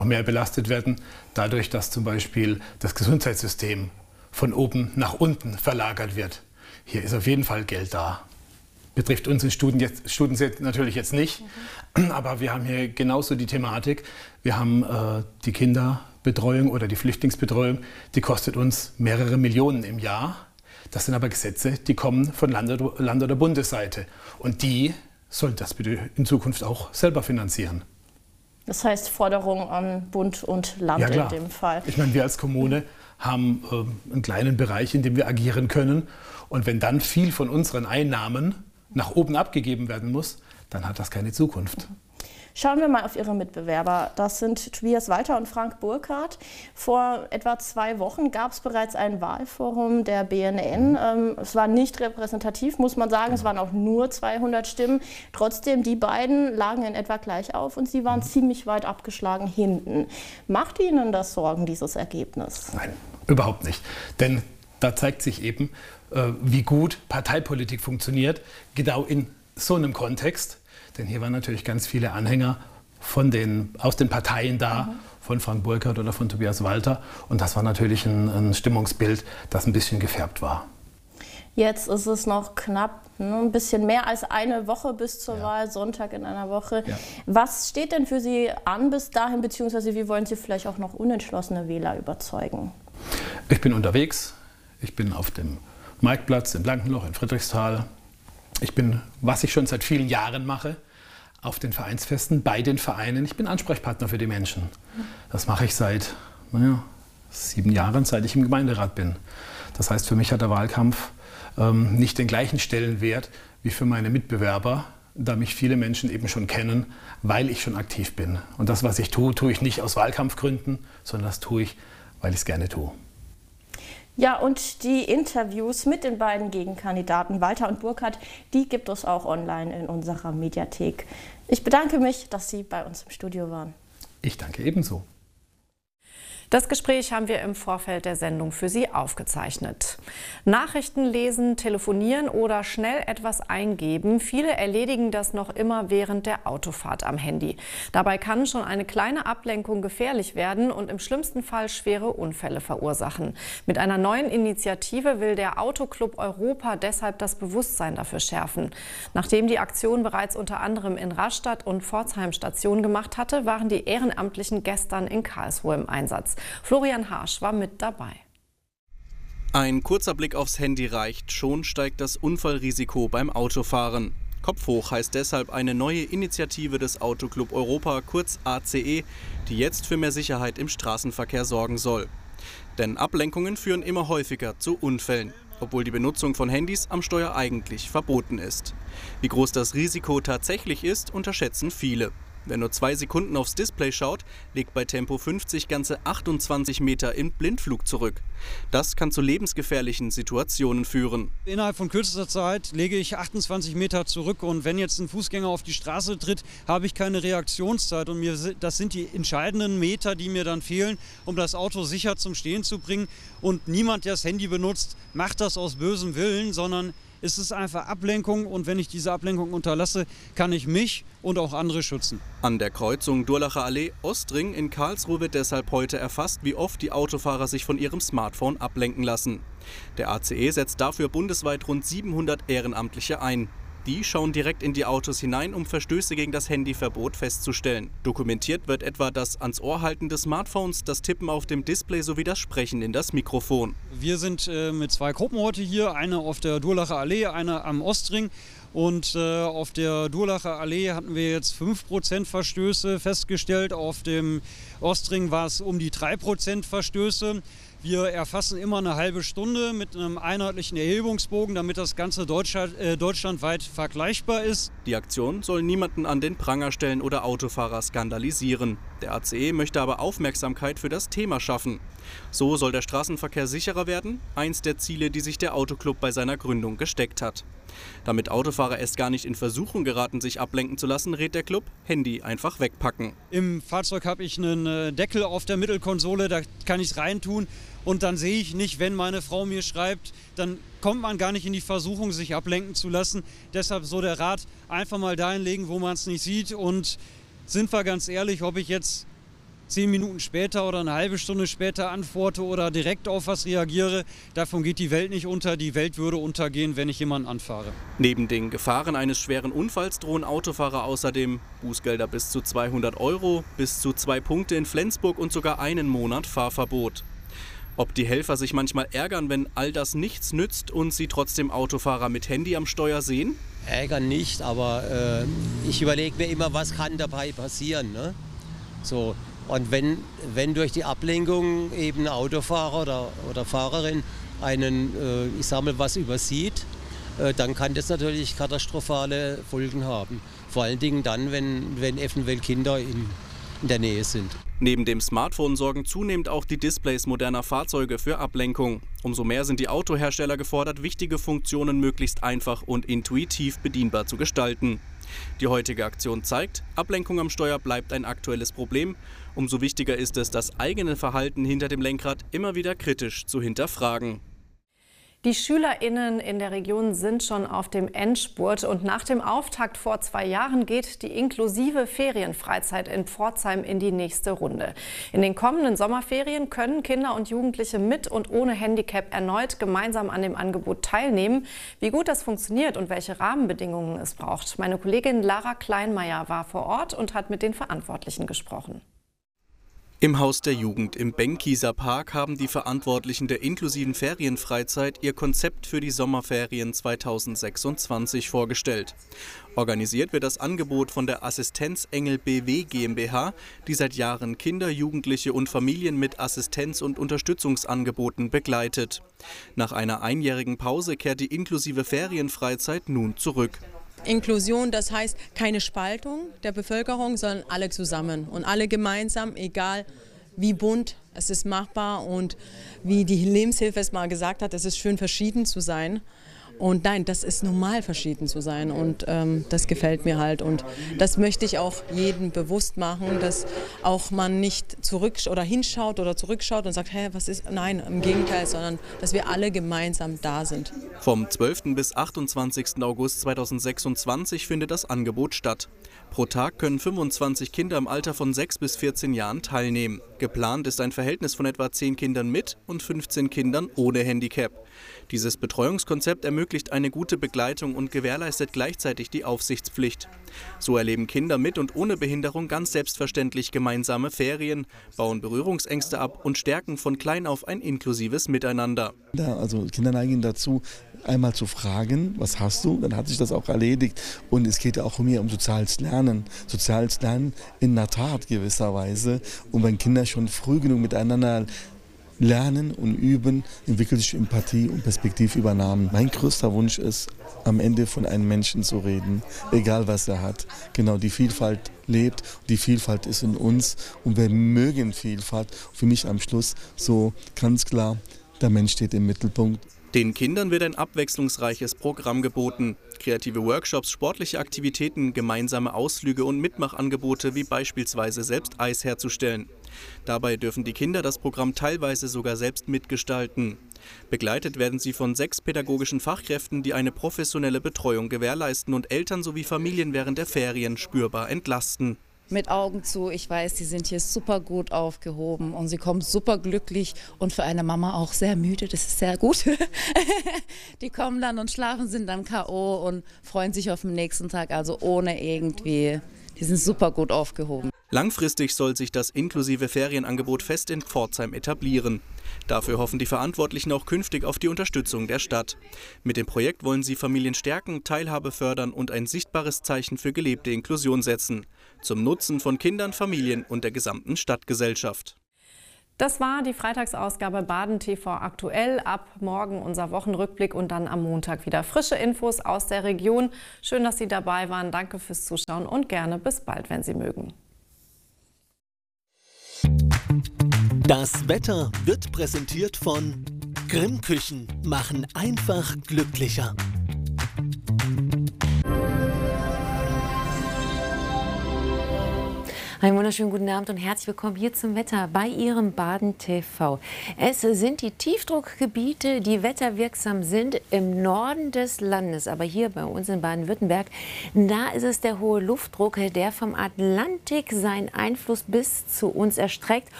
mehr belastet werden, dadurch, dass zum Beispiel das Gesundheitssystem von oben nach unten verlagert wird. Hier ist auf jeden Fall Geld da. Betrifft uns in Studien natürlich jetzt nicht, aber wir haben hier genauso die Thematik. Wir haben die Kinderbetreuung oder die Flüchtlingsbetreuung, die kostet uns mehrere Millionen im Jahr. Das sind aber Gesetze, die kommen von Land- oder Bundesseite. Und die sollen das bitte in Zukunft auch selber finanzieren. Das heißt Forderung an Bund und Land in dem Fall. Ich meine, wir als Kommune haben einen kleinen Bereich, in dem wir agieren können. Und wenn dann viel von unseren Einnahmen nach oben abgegeben werden muss, dann hat das keine Zukunft. Schauen wir mal auf Ihre Mitbewerber. Das sind Tobias Walter und Frank Burkhardt. Vor etwa 2 Wochen gab es bereits ein Wahlforum der BNN. Es war nicht repräsentativ, muss man sagen. Es waren auch nur 200 Stimmen. Trotzdem, die beiden lagen in etwa gleich auf und sie waren ziemlich weit abgeschlagen hinten. Macht Ihnen das Sorgen, dieses Ergebnis? Nein, überhaupt nicht. Denn da zeigt sich eben, wie gut Parteipolitik funktioniert, genau in so einem Kontext. Denn hier waren natürlich ganz viele Anhänger aus den Parteien da, von Frank Burkhardt oder von Tobias Walter. Und das war natürlich ein Stimmungsbild, das ein bisschen gefärbt war. Jetzt ist es noch knapp, ein bisschen mehr als eine Woche bis zur Wahl, Sonntag in einer Woche. Ja. Was steht denn für Sie an bis dahin, beziehungsweise wie wollen Sie vielleicht auch noch unentschlossene Wähler überzeugen? Ich bin unterwegs. Ich bin auf dem Marktplatz in Blankenloch, in Friedrichsthal. Ich bin, was ich schon seit vielen Jahren mache, auf den Vereinsfesten, bei den Vereinen. Ich bin Ansprechpartner für die Menschen. Das mache ich seit 7 Jahren, seit ich im Gemeinderat bin. Das heißt, für mich hat der Wahlkampf nicht den gleichen Stellenwert wie für meine Mitbewerber, da mich viele Menschen eben schon kennen, weil ich schon aktiv bin. Und das, was ich tue, tue ich nicht aus Wahlkampfgründen, sondern das tue ich, weil ich es gerne tue. Ja, und die Interviews mit den beiden Gegenkandidaten Walter und Burkhardt, die gibt es auch online in unserer Mediathek. Ich bedanke mich, dass Sie bei uns im Studio waren. Ich danke ebenso. Das Gespräch haben wir im Vorfeld der Sendung für Sie aufgezeichnet. Nachrichten lesen, telefonieren oder schnell etwas eingeben. Viele erledigen das noch immer während der Autofahrt am Handy. Dabei kann schon eine kleine Ablenkung gefährlich werden und im schlimmsten Fall schwere Unfälle verursachen. Mit einer neuen Initiative will der Autoclub Europa deshalb das Bewusstsein dafür schärfen. Nachdem die Aktion bereits unter anderem in Rastatt und Pforzheim Station gemacht hatte, waren die Ehrenamtlichen gestern in Karlsruhe im Einsatz. Florian Harsch war mit dabei. Ein kurzer Blick aufs Handy reicht, schon steigt das Unfallrisiko beim Autofahren. Kopf hoch heißt deshalb eine neue Initiative des Autoclub Europa, kurz ACE, die jetzt für mehr Sicherheit im Straßenverkehr sorgen soll. Denn Ablenkungen führen immer häufiger zu Unfällen, obwohl die Benutzung von Handys am Steuer eigentlich verboten ist. Wie groß das Risiko tatsächlich ist, unterschätzen viele. Wer nur 2 Sekunden aufs Display schaut, legt bei Tempo 50 ganze 28 Meter im Blindflug zurück. Das kann zu lebensgefährlichen Situationen führen. Innerhalb von kürzester Zeit lege ich 28 Meter zurück und wenn jetzt ein Fußgänger auf die Straße tritt, habe ich keine Reaktionszeit. Und das sind die entscheidenden Meter, die mir dann fehlen, um das Auto sicher zum Stehen zu bringen. Und niemand, der das Handy benutzt, macht das aus bösem Willen, sondern es ist einfach Ablenkung und wenn ich diese Ablenkung unterlasse, kann ich mich und auch andere schützen. An der Kreuzung Durlacher Allee Ostring in Karlsruhe wird deshalb heute erfasst, wie oft die Autofahrer sich von ihrem Smartphone ablenken lassen. Der ACE setzt dafür bundesweit rund 700 Ehrenamtliche ein. Die schauen direkt in die Autos hinein, um Verstöße gegen das Handyverbot festzustellen. Dokumentiert wird etwa das ans Ohr halten des Smartphones, das Tippen auf dem Display sowie das Sprechen in das Mikrofon. Wir sind mit 2 Gruppen heute hier, eine auf der Durlacher Allee, eine am Ostring. Und auf der Durlacher Allee hatten wir jetzt 5% Verstöße festgestellt. Auf dem Ostring war es um die 3% Verstöße. Wir erfassen immer eine halbe Stunde mit einem einheitlichen Erhebungsbogen, damit das Ganze deutschlandweit vergleichbar ist. Die Aktion soll niemanden an den Pranger stellen oder Autofahrer skandalisieren. Der ACE möchte aber Aufmerksamkeit für das Thema schaffen. So soll der Straßenverkehr sicherer werden, eins der Ziele, die sich der Autoclub bei seiner Gründung gesteckt hat. Damit Autofahrer erst gar nicht in Versuchung geraten, sich ablenken zu lassen, rät der Club, Handy einfach wegpacken. Im Fahrzeug habe ich einen Deckel auf der Mittelkonsole, da kann ich es reintun und dann sehe ich nicht, wenn meine Frau mir schreibt, dann kommt man gar nicht in die Versuchung, sich ablenken zu lassen. Deshalb so der Rat, einfach mal dahin legen, wo man es nicht sieht und sind wir ganz ehrlich, ob ich jetzt 10 Minuten später oder eine halbe Stunde später antworte oder direkt auf was reagiere. Davon geht die Welt nicht unter. Die Welt würde untergehen, wenn ich jemanden anfahre. Neben den Gefahren eines schweren Unfalls drohen Autofahrer außerdem Bußgelder bis zu 200 €, bis zu 2 Punkte in Flensburg und sogar einen Monat Fahrverbot. Ob die Helfer sich manchmal ärgern, wenn all das nichts nützt und sie trotzdem Autofahrer mit Handy am Steuer sehen? Ärgern nicht, aber ich überlege mir immer, was kann dabei passieren, ne? So, und wenn durch die Ablenkung eben ein Autofahrer oder Fahrerin ich sag mal, was übersieht, dann kann das natürlich katastrophale Folgen haben. Vor allen Dingen dann, wenn eventuell Kinder in der Nähe sind. Neben dem Smartphone sorgen zunehmend auch die Displays moderner Fahrzeuge für Ablenkung. Umso mehr sind die Autohersteller gefordert, wichtige Funktionen möglichst einfach und intuitiv bedienbar zu gestalten. Die heutige Aktion zeigt, Ablenkung am Steuer bleibt ein aktuelles Problem. Umso wichtiger ist es, das eigene Verhalten hinter dem Lenkrad immer wieder kritisch zu hinterfragen. Die SchülerInnen in der Region sind schon auf dem Endspurt und nach dem Auftakt vor 2 Jahren geht die inklusive Ferienfreizeit in Pforzheim in die nächste Runde. In den kommenden Sommerferien können Kinder und Jugendliche mit und ohne Handicap erneut gemeinsam an dem Angebot teilnehmen. Wie gut das funktioniert und welche Rahmenbedingungen es braucht. Meine Kollegin Lara Kleinmeier war vor Ort und hat mit den Verantwortlichen gesprochen. Im Haus der Jugend im Benkieser Park haben die Verantwortlichen der inklusiven Ferienfreizeit ihr Konzept für die Sommerferien 2026 vorgestellt. Organisiert wird das Angebot von der Assistenzengel BW GmbH, die seit Jahren Kinder, Jugendliche und Familien mit Assistenz- und Unterstützungsangeboten begleitet. Nach einer einjährigen Pause kehrt die inklusive Ferienfreizeit nun zurück. Inklusion, das heißt keine Spaltung der Bevölkerung, sondern alle zusammen und alle gemeinsam, egal wie bunt, es ist machbar und wie die Lebenshilfe es mal gesagt hat, es ist schön verschieden zu sein. Und nein, das ist normal, verschieden zu sein und das gefällt mir halt und das möchte ich auch jedem bewusst machen, dass auch man nicht hinschaut oder zurückschaut und sagt, hä, was ist, nein, im Gegenteil, sondern dass wir alle gemeinsam da sind. Vom 12. bis 28. August 2026 findet das Angebot statt. Pro Tag können 25 Kinder im Alter von 6 bis 14 Jahren teilnehmen. Geplant ist ein Verhältnis von etwa 10 Kindern mit und 15 Kindern ohne Handicap. Dieses Betreuungskonzept ermöglicht eine gute Begleitung und gewährleistet gleichzeitig die Aufsichtspflicht. So erleben Kinder mit und ohne Behinderung ganz selbstverständlich gemeinsame Ferien, bauen Berührungsängste ab und stärken von klein auf ein inklusives Miteinander. Ja, also Kinder neigen dazu, einmal zu fragen, was hast du? Dann hat sich das auch erledigt. Und es geht ja auch um soziales Lernen. Soziales Lernen in der Tat gewisserweise. Und wenn Kinder schon früh genug miteinander lernen und üben, entwickelt sich Empathie und Perspektivübernahme. Mein größter Wunsch ist, am Ende von einem Menschen zu reden, egal was er hat. Genau, die Vielfalt lebt, die Vielfalt ist in uns und wir mögen Vielfalt. Für mich am Schluss so ganz klar, der Mensch steht im Mittelpunkt. Den Kindern wird ein abwechslungsreiches Programm geboten. Kreative Workshops, sportliche Aktivitäten, gemeinsame Ausflüge und Mitmachangebote wie beispielsweise selbst Eis herzustellen. Dabei dürfen die Kinder das Programm teilweise sogar selbst mitgestalten. Begleitet werden sie von 6 pädagogischen Fachkräften, die eine professionelle Betreuung gewährleisten und Eltern sowie Familien während der Ferien spürbar entlasten. Mit Augen zu, ich weiß, die sind hier super gut aufgehoben und sie kommen super glücklich und für eine Mama auch sehr müde, das ist sehr gut. Die kommen dann und schlafen, sind dann K.O. und freuen sich auf den nächsten Tag, also ohne irgendwie, die sind super gut aufgehoben. Langfristig soll sich das inklusive Ferienangebot fest in Pforzheim etablieren. Dafür hoffen die Verantwortlichen auch künftig auf die Unterstützung der Stadt. Mit dem Projekt wollen sie Familien stärken, Teilhabe fördern und ein sichtbares Zeichen für gelebte Inklusion setzen. Zum Nutzen von Kindern, Familien und der gesamten Stadtgesellschaft. Das war die Freitagsausgabe Baden TV aktuell. Ab morgen unser Wochenrückblick und dann am Montag wieder frische Infos aus der Region. Schön, dass Sie dabei waren. Danke fürs Zuschauen und gerne bis bald, wenn Sie mögen. Das Wetter wird präsentiert von Grimm Küchen, machen einfach glücklicher. Einen wunderschönen guten Abend und herzlich willkommen hier zum Wetter bei Ihrem Baden TV. Es sind die Tiefdruckgebiete, die wetterwirksam sind im Norden des Landes. Aber hier bei uns in Baden-Württemberg, da ist es der hohe Luftdruck, der vom Atlantik seinen Einfluss bis zu uns erstreckt